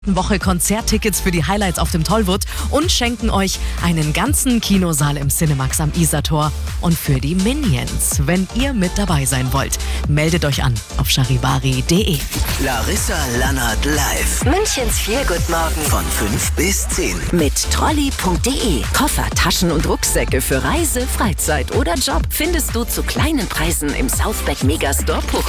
Woche Konzerttickets für die Highlights auf dem Tollwood und schenken euch einen ganzen Kinosaal im Cinemax am Isartor und für die Minions. Wenn ihr mit dabei sein wollt, meldet euch an auf charivari.de. Larissa Lannert live. Münchens Feelgood-Morgen Von 5 bis 10. mit Trolley.de. Koffer, Taschen und Rucksäcke für Reise, Freizeit oder Job findest du zu kleinen Preisen im Southback Megastore Puch.